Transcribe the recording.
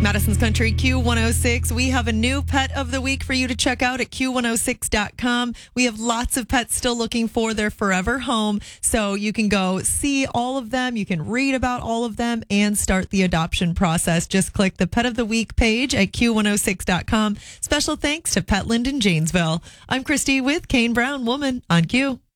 Madison's Country Q106. We have a new pet of the week for you to check out at Q106.com. We have lots of pets still looking for their forever home. So you can go see all of them. You can read about all of them and start the adoption process. Just click the Pet of the Week page at Q106.com. Special thanks to Petland in Janesville. I'm Christy with Kane Brown Woman on Q.